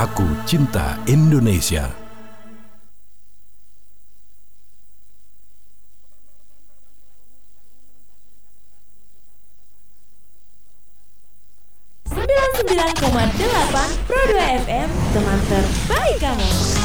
Aku cinta Indonesia. Sembilan koma delapan Pro 2 FM, teman terbaik kamu.